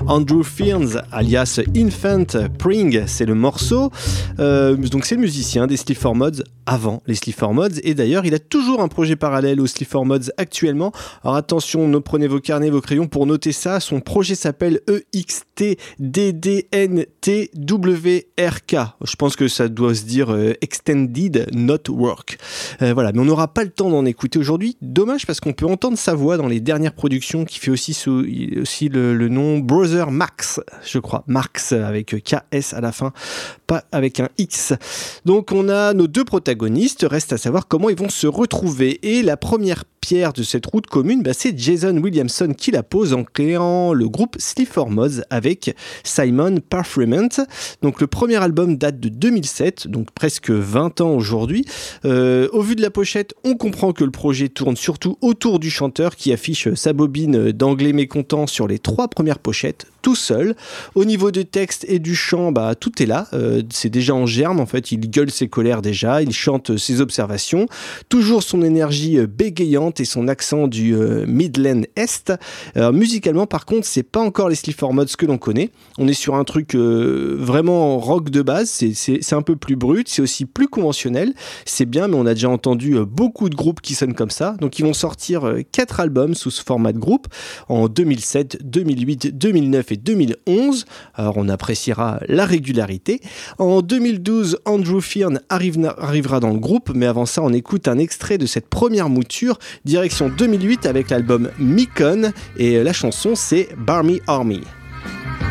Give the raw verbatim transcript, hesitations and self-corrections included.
Andrew Fearns, alias Infant Pring, c'est le morceau. Euh, donc c'est le musicien des Sleep for Mods avant les Sleep for Mods. Et d'ailleurs, il a toujours un projet parallèle aux Sleep for Mods actuellement. Alors attention, ne prenez vos carnets, vos crayons pour noter ça. Son projet s'appelle E X T D D N T W R K. Je pense que ça doit se dire euh, Extended Not Work. Euh, voilà, mais on n'aura pas le temps d'en écouter aujourd'hui. Dommage parce qu'on peut entendre sa voix dans les dernières productions qui fait aussi, sous, aussi le, le nom Brother Max, je crois. Max avec K S à la fin, pas avec un X. Donc on a nos deux protagonistes, reste à savoir comment ils vont se retrouver. Et la première pierre de cette route commune, bah, c'est Jason Williamson qui la pose en créant le groupe Sleep for Mods avec Simon Parfrement. Donc le premier album date de deux mille sept, donc presque vingt ans aujourd'hui. Euh, au vu de la pochette, on comprend que le projet tourne surtout autour du chanteur qui affiche sa bobine d'anglais mécontent sur les trois premières pochettes, tout seul. Au niveau du texte et du chant, bah, tout est là. Euh, c'est déjà en germe, en fait. Il gueule ses colères déjà, il chante ses observations. Toujours son énergie bégayante et son accent du euh, Midland Est. Euh, musicalement, par contre, c'est pas encore les Sleep for Mods que l'on connaît. On est sur un truc euh, vraiment rock de base. C'est, c'est, c'est un peu plus brut, c'est aussi plus conventionnel. C'est bien, mais on a déjà entendu euh, beaucoup de groupes qui sonnent comme ça. Donc, ils vont sortir euh, quatre albums sous ce format de groupe en deux mille sept, deux mille huit, deux mille neuf et deux mille onze. Alors, on appréciera la régularité. En deux mille douze, Andrew Fearns arrive, arrivera dans le groupe, mais avant ça, on écoute un extrait de cette première mouture, direction deux mille huit avec l'album Mekon, et la chanson c'est Barmy Army.